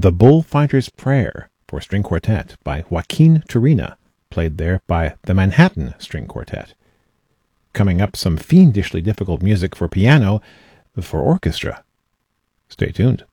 The Bullfighter's Prayer for String Quartet by Joaquin Turina, played there by the Manhattan String Quartet. Coming up, some fiendishly difficult music for piano for orchestra. Stay tuned.